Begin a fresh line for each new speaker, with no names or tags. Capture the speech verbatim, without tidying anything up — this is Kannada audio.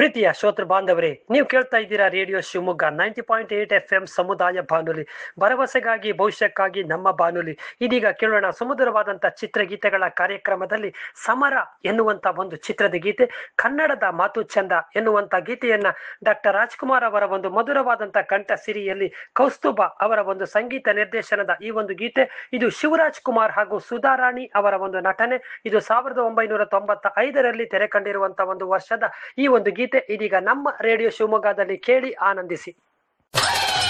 ಪ್ರೀತಿಯ ಶ್ರೋತೃ ಬಾಂಧವರೇ, ನೀವು ಕೇಳ್ತಾ ಇದ್ದೀರಾ radio Shivamogga ninety point eight F M ಸಮುದಾಯ ಬಾನುಲಿ, ಭರವಸೆಗಾಗಿ ಭವಿಷ್ಯಕ್ಕಾಗಿ ನಮ್ಮ ಬಾನುಲಿ. ಇದೀಗ ಕೇಳೋಣ ಸುಮಧುರವಾದಂಥ ಚಿತ್ರಗೀತೆಗಳ ಕಾರ್ಯಕ್ರಮದಲ್ಲಿ ಸಮರ ಎನ್ನುವಂತ ಒಂದು ಚಿತ್ರದ ಗೀತೆ, ಕನ್ನಡದ ಮಾತು ಚಂದ ಎನ್ನುವಂತ ಗೀತೆಯನ್ನ ಡಾಕ್ಟರ್ ರಾಜ್ಕುಮಾರ್ ಅವರ ಒಂದು ಮಧುರವಾದಂಥ ಕಂಠ ಸಿರಿಯಲ್ಲಿ ಕೌಸ್ತುಭ ಅವರ ಒಂದು ಸಂಗೀತ ನಿರ್ದೇಶನದ ಈ ಒಂದು ಗೀತೆ. ಇದು ಶಿವರಾಜ್ ಕುಮಾರ್ ಹಾಗೂ ಸುಧಾರಾಣಿ ಅವರ ಒಂದು ನಟನೆ. ಇದು ಸಾವಿರದ ಒಂಬೈನೂರ ತೊಂಬತ್ತ ಐದರಲ್ಲಿ ತೆರೆ ಕಂಡಿರುವಂತಹ ಒಂದು ವರ್ಷದ ಈ ಒಂದು ಗೀತೆ ಇದೀಗ ನಮ್ಮ ರೇಡಿಯೋ ಶಿವಮೊಗ್ಗದಲ್ಲಿ ಕೇಳಿ ಆನಂದಿಸಿ.